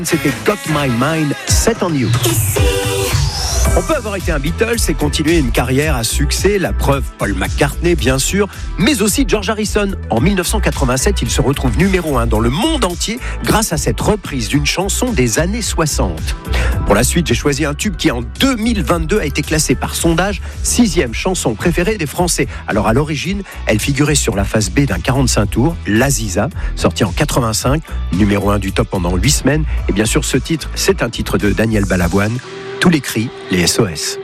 C'était Got My Mind Set on You. On peut avoir été un Beatles et continuer une carrière à succès, la preuve Paul McCartney bien sûr, mais aussi George Harrison. En 1987, il se retrouve numéro 1 dans le monde entier grâce à cette reprise d'une chanson des années 60. Pour la suite, j'ai choisi un tube qui en 2022 a été classé par sondage 6e chanson préférée des Français. Alors à l'origine, elle figurait sur la face B d'un 45 tours, l'Aziza, sorti en 85, numéro 1 du top pendant 8 semaines. Et bien sûr, ce titre, c'est un titre de Daniel Balavoine. Tous les cris, les SOS.